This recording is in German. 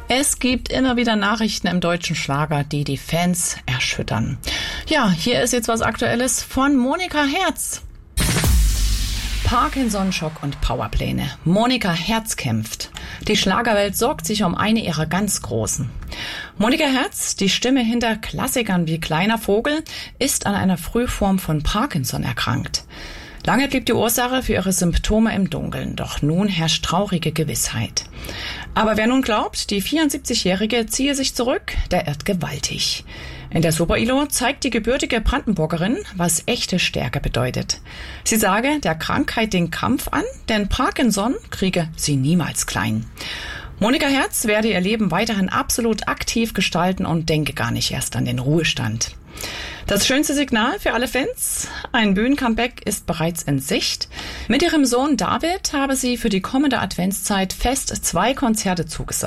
Es gibt immer wieder Nachrichten im deutschen Schlager, die die Fans erschüttern. Ja, hier ist jetzt was Aktuelles von Monika Herz. Parkinson-Schock und Powerpläne. Monika Herz kämpft. Die Schlagerwelt sorgt sich um eine ihrer ganz Großen. Monika Herz, die Stimme hinter Klassikern wie Kleiner Vogel, ist an einer Frühform von Parkinson erkrankt. Lange blieb die Ursache für ihre Symptome im Dunkeln, doch nun herrscht traurige Gewissheit. Aber wer nun glaubt, die 74-Jährige ziehe sich zurück, der irrt gewaltig. In der Super-ILO zeigt die gebürtige Brandenburgerin, was echte Stärke bedeutet. Sie sage der Krankheit den Kampf an, denn Parkinson kriege sie niemals klein. Monika Herz werde ihr Leben weiterhin absolut aktiv gestalten und denke gar nicht erst an den Ruhestand. Das schönste Signal für alle Fans: ein Bühnencomeback ist bereits in Sicht. Mit ihrem Sohn David habe sie für die kommende Adventszeit fest 2 Konzerte zugesagt.